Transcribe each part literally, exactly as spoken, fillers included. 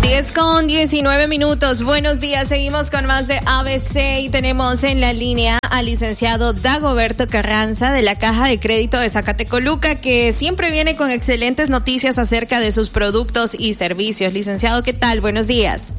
diez con diecinueve minutos. Buenos días. Seguimos con más de A B C y tenemos en la línea al licenciado Dagoberto Carranza de la Caja de Crédito de Zacatecoluca, que siempre viene con excelentes noticias acerca de sus productos y servicios. Licenciado, ¿qué tal? Buenos días.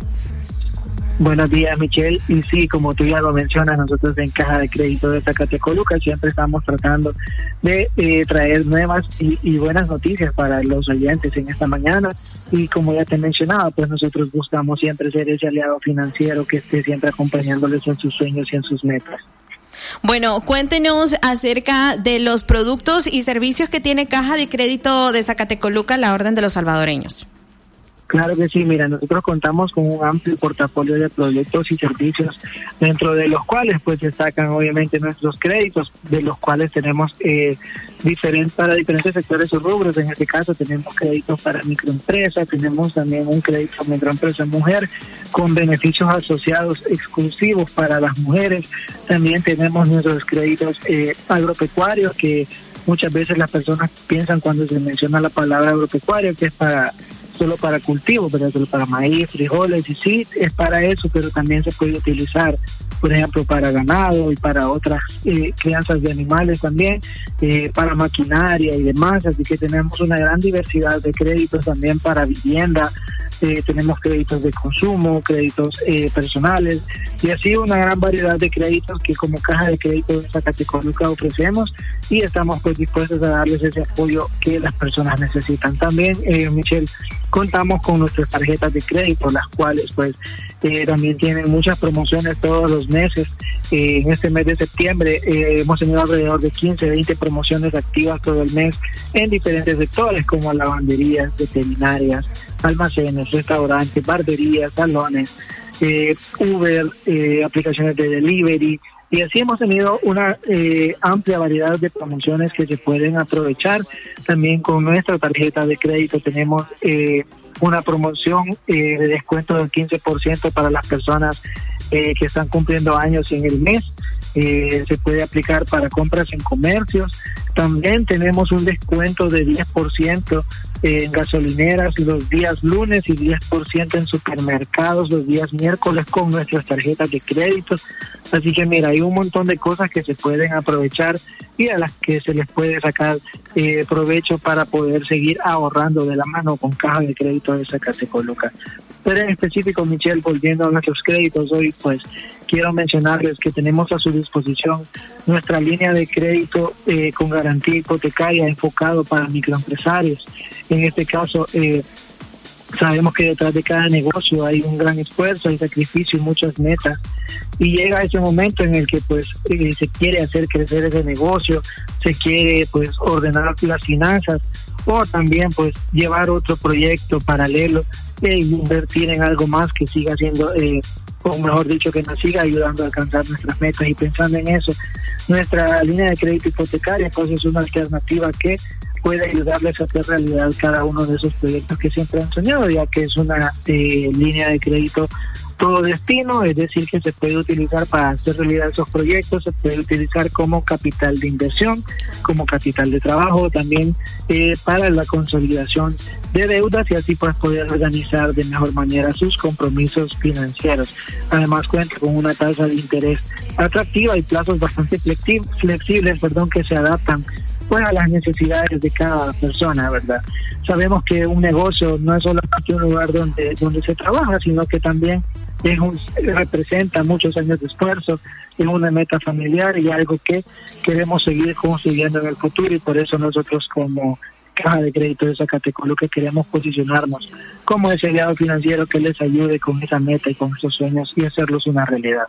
Buenos días, Michelle. Y sí, como tú ya lo mencionas, nosotros en Caja de Crédito de Zacatecoluca siempre estamos tratando de eh, traer nuevas y, y buenas noticias para los oyentes en esta mañana. Y como ya te mencionaba, pues nosotros buscamos siempre ser ese aliado financiero que esté siempre acompañándoles en sus sueños y en sus metas. Bueno, cuéntenos acerca de los productos y servicios que tiene Caja de Crédito de Zacatecoluca, la Orden de los Salvadoreños. Claro que sí, mira, nosotros contamos con un amplio portafolio de productos y servicios, dentro de los cuales pues destacan obviamente nuestros créditos, de los cuales tenemos eh, diferentes para diferentes sectores o rubros. En este caso tenemos créditos para microempresas, tenemos también un crédito microempresa mujer con beneficios asociados exclusivos para las mujeres. También tenemos nuestros créditos eh, agropecuarios, que muchas veces las personas piensan cuando se menciona la palabra agropecuario que es para solo para cultivo, pero solo para maíz, frijoles, y sí, es para eso, pero también se puede utilizar, por ejemplo, para ganado y para otras eh, crianzas de animales también, eh, para maquinaria y demás, así que tenemos una gran diversidad de créditos también para vivienda. Eh, tenemos créditos de consumo, créditos eh, personales y así una gran variedad de créditos que como Caja de Crédito de Zacatecoluca ofrecemos, y estamos pues dispuestos a darles ese apoyo que las personas necesitan. También, eh, Michelle, contamos con nuestras tarjetas de crédito, las cuales pues eh, también tienen muchas promociones todos los meses. Eh, en este mes de septiembre eh, hemos tenido alrededor de quince, veinte promociones activas todo el mes en diferentes sectores como lavanderías, veterinarias, almacenes, restaurantes, barberías, salones, eh, Uber, eh, aplicaciones de delivery, y así hemos tenido una eh, amplia variedad de promociones que se pueden aprovechar. También con nuestra tarjeta de crédito tenemos eh, una promoción eh, de descuento del quince por ciento para las personas eh, que están cumpliendo años en el mes. Eh, se puede aplicar para compras en comercios. También tenemos un descuento de diez por ciento en gasolineras los días lunes y diez por ciento en supermercados los días miércoles con nuestras tarjetas de crédito. Así que mira, hay un montón de cosas que se pueden aprovechar y a las que se les puede sacar eh, provecho para poder seguir ahorrando de la mano con Caja de Crédito de Zacatecoluca. Pero en específico, Michelle, volviendo a nuestros créditos hoy, pues quiero mencionarles que tenemos a su disposición nuestra línea de crédito eh, con garantía hipotecaria enfocado para microempresarios. En este caso, eh, sabemos que detrás de cada negocio hay un gran esfuerzo, hay sacrificio y muchas metas. Y llega ese momento en el que pues eh, se quiere hacer crecer ese negocio, se quiere pues ordenar las finanzas, o también pues llevar otro proyecto paralelo e invertir en algo más que siga siendo, eh, o mejor dicho, que nos siga ayudando a alcanzar nuestras metas. Y pensando en eso, nuestra línea de crédito hipotecaria pues es una alternativa que puede ayudarles a hacer realidad cada uno de esos proyectos que siempre han soñado, ya que es una eh, línea de crédito todo destino, es decir, que se puede utilizar para hacer realidad esos proyectos, se puede utilizar como capital de inversión, como capital de trabajo, también eh, para la consolidación de deudas y así pues poder organizar de mejor manera sus compromisos financieros. Además cuenta con una tasa de interés atractiva y plazos bastante flexi- flexibles, perdón, que se adaptan pues a las necesidades de cada persona, ¿verdad? Sabemos que un negocio no es solamente un lugar donde donde se trabaja, sino que también es un, representa muchos años de esfuerzo, es una meta familiar y algo que queremos seguir construyendo en el futuro, y por eso nosotros como Caja de Crédito de Zacatecoluca queremos posicionarnos como ese aliado financiero que les ayude con esa meta y con esos sueños y hacerlos una realidad.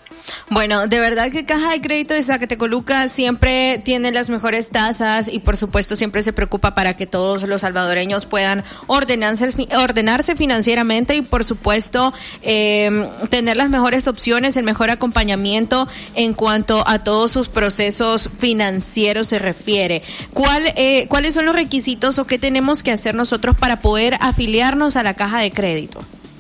Bueno, de verdad que Caja de Crédito de Zacatecoluca siempre tiene las mejores tasas y por supuesto siempre se preocupa para que todos los salvadoreños puedan ordenarse, ordenarse financieramente y por supuesto eh, tener las mejores opciones, el mejor acompañamiento en cuanto a todos sus procesos financieros se refiere. ¿Cuál, eh, ¿Cuáles son los requisitos o qué tenemos que hacer nosotros para poder afiliarnos a la Caja de Crédito?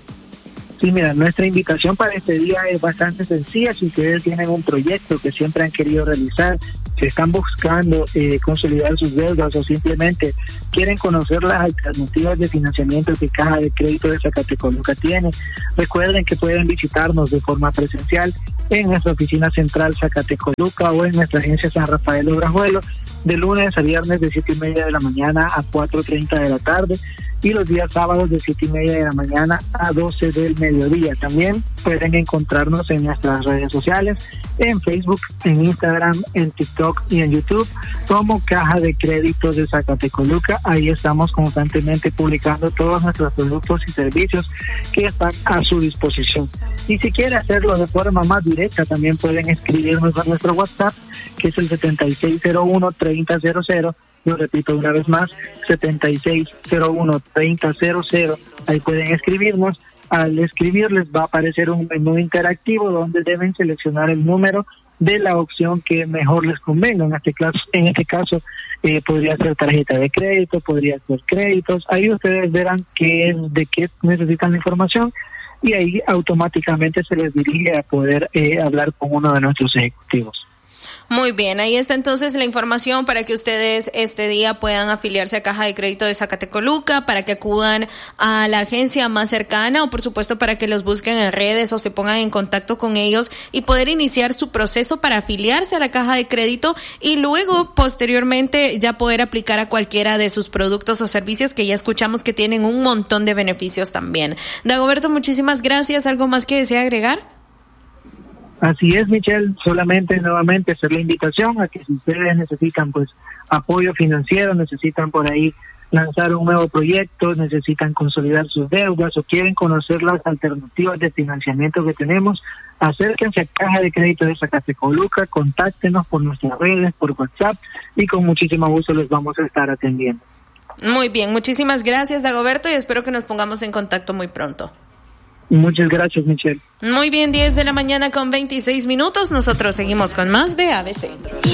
Sí, mira, nuestra invitación para este día es bastante sencilla. Si ustedes tienen un proyecto que siempre han querido realizar, si están buscando eh, consolidar sus deudas o simplemente quieren conocer las alternativas de financiamiento que Caja de Crédito de Zacatecoluca tiene, recuerden que pueden visitarnos de forma presencial en nuestra oficina central Zacatecoluca o en nuestra agencia San Rafael Obrajuelo, de lunes a viernes de siete y media de la mañana a cuatro treinta de la tarde, y los días sábados de siete y media de la mañana a doce del mediodía. También pueden encontrarnos en nuestras redes sociales, en Facebook, en Instagram, en TikTok y en YouTube como Caja de Créditos de Zacatecoluca. Ahí estamos constantemente publicando todos nuestros productos y servicios que están a su disposición. Y si quiere hacerlo de forma más directa, también pueden escribirnos a nuestro WhatsApp, que es el setenta y seis cero uno, treinta cero cero. Lo repito una vez más, setenta y seis cero uno, treinta cero cero. Ahí pueden escribirnos. Al escribir les va a aparecer un menú interactivo donde deben seleccionar el número de la opción que mejor les convenga. En este caso, en este caso eh, podría ser tarjeta de crédito, podría ser créditos. Ahí ustedes verán qué es, de qué necesitan la información, y ahí automáticamente se les dirige a poder eh, hablar con uno de nuestros ejecutivos. Muy bien, ahí está entonces la información para que ustedes este día puedan afiliarse a Caja de Crédito de Zacatecoluca, para que acudan a la agencia más cercana, o por supuesto para que los busquen en redes o se pongan en contacto con ellos y poder iniciar su proceso para afiliarse a la Caja de Crédito y luego posteriormente ya poder aplicar a cualquiera de sus productos o servicios, que ya escuchamos que tienen un montón de beneficios también. Dagoberto, muchísimas gracias. ¿Algo más que desea agregar? Así es, Michelle, solamente nuevamente hacer la invitación a que si ustedes necesitan pues apoyo financiero, necesitan por ahí lanzar un nuevo proyecto, necesitan consolidar sus deudas o quieren conocer las alternativas de financiamiento que tenemos, acérquense a Caja de Crédito de Zacatecoluca, contáctenos por nuestras redes, por WhatsApp, y con muchísimo gusto les vamos a estar atendiendo. Muy bien, muchísimas gracias, Dagoberto, y espero que nos pongamos en contacto muy pronto. Muchas gracias, Michelle. Muy bien, diez de la mañana con veintiséis minutos. Nosotros seguimos con más de A B C.